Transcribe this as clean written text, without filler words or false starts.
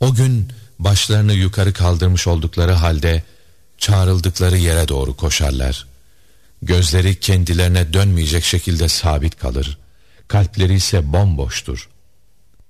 O gün başlarını yukarı kaldırmış oldukları halde çağrıldıkları yere doğru koşarlar. Gözleri kendilerine dönmeyecek şekilde sabit kalır. Kalpleri ise bomboştur.